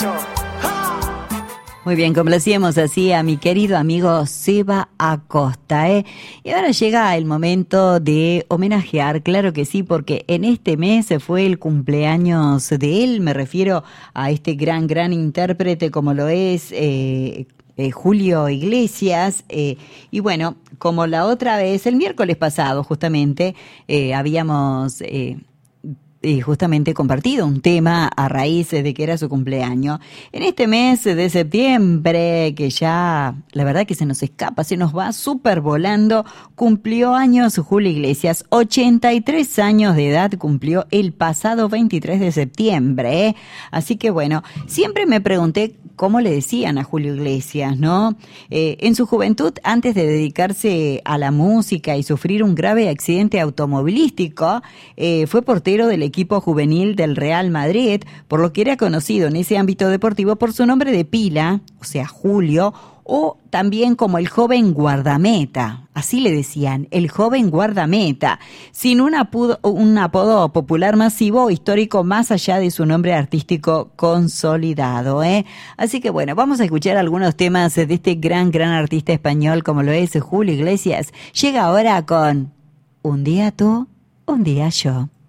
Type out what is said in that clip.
Muy bien, complacíamos así a mi querido amigo Seba Acosta, ¿eh? Y ahora llega el momento de homenajear, claro que sí, porque en este mes fue el cumpleaños de él, me refiero a este gran intérprete como lo es Julio Iglesias, y bueno, como la otra vez, el miércoles pasado justamente, habíamos justamente compartido un tema a raíz de que era su cumpleaños. En este mes de septiembre, que ya la verdad que se nos escapa, se nos va súper volando, cumplió años Julio Iglesias, 83 años de edad cumplió el pasado 23 de septiembre, ¿eh? Así que bueno, siempre me pregunté cómo le decían a Julio Iglesias, ¿no? En su juventud, antes de dedicarse a la música y sufrir un grave accidente automovilístico, fue portero del equipo juvenil del Real Madrid, por lo que era conocido en ese ámbito deportivo por su nombre de pila, o sea, Julio, o también como el joven guardameta, así le decían, el joven guardameta, sin un apodo popular masivo o histórico más allá de su nombre artístico consolidado, ¿eh? Así que bueno, vamos a escuchar algunos temas de este gran artista español como lo es Julio Iglesias. Llega ahora con Un día tú, un día yo.